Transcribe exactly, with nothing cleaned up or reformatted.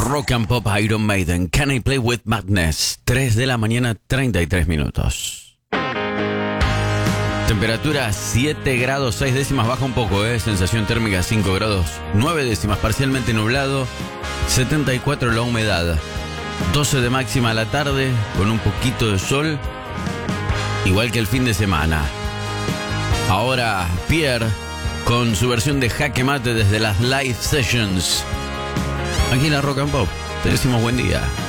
Rock and Pop Iron Maiden, Can I Play With Madness? tres de la mañana, treinta y tres minutos. Temperatura siete grados, seis décimas, baja un poco, ¿eh? Sensación térmica cinco grados, nueve décimas, parcialmente nublado, setenta y cuatro la humedad, doce de máxima a la tarde, con un poquito de sol, igual que el fin de semana. Ahora Pierre, con su versión de Jaque Mate desde las Live Sessions. Aquí en la Rock and Pop, te decimos buen día.